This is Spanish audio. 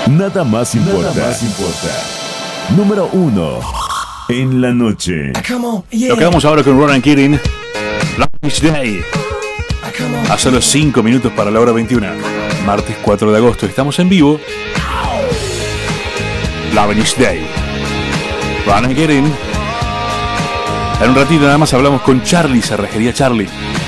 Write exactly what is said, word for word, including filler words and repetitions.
Nada más importa. Nada más importa. Número uno en la noche. Lo que vamos ahora con Ronan Keating. Lavish Day. A solo cinco minutos para la hora veintiuno. Martes cuatro de agosto. Estamos en vivo. Lavish Day. Ronan Keating. En un ratito nada más hablamos con Charlie, Cerrajería Charlie.